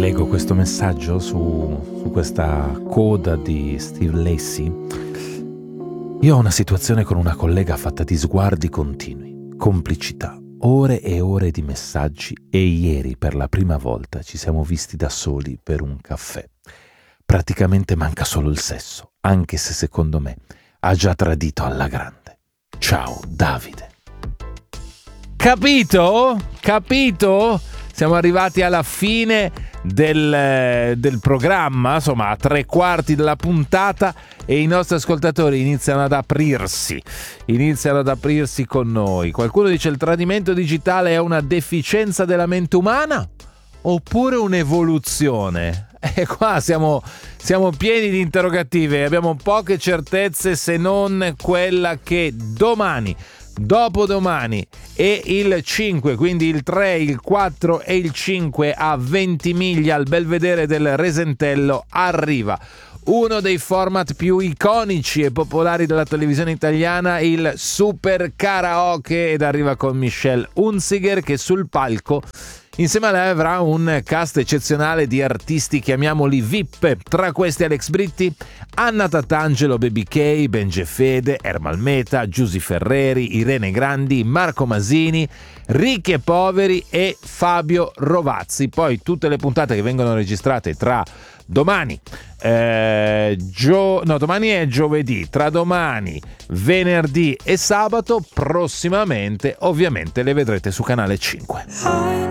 leggo questo messaggio su questa coda di Steve Lacy. Io ho una situazione con una collega fatta di sguardi continui, complicità, ore e ore di messaggi e ieri per la prima volta ci siamo visti da soli per un caffè. Praticamente manca solo il sesso, anche se secondo me ha già tradito alla grande. Ciao Davide. Capito? Capito? Siamo arrivati alla fine del programma, insomma a 3/4 della puntata, e i nostri ascoltatori iniziano ad aprirsi con noi. Qualcuno dice: il tradimento digitale è una deficienza della mente umana oppure un'evoluzione? E qua siamo pieni di interrogativi, abbiamo poche certezze, se non quella che domani, dopodomani e il 5, quindi il 3, il 4 e il 5 a Ventimiglia al Belvedere del Resentello arriva uno dei format più iconici e popolari della televisione italiana, il Super Karaoke, ed arriva con Michelle Hunziker che sul palco insieme a lei avrà un cast eccezionale di artisti, chiamiamoli VIP, tra questi Alex Britti, Anna Tatangelo, Baby K, Benge Fede, Ermal Meta, Giusy Ferreri, Irene Grandi, Marco Masini, Ricchi e Poveri e Fabio Rovazzi. Poi tutte le puntate che vengono registrate tra domani, domani è giovedì, tra domani, venerdì e sabato, prossimamente ovviamente le vedrete su Canale 5.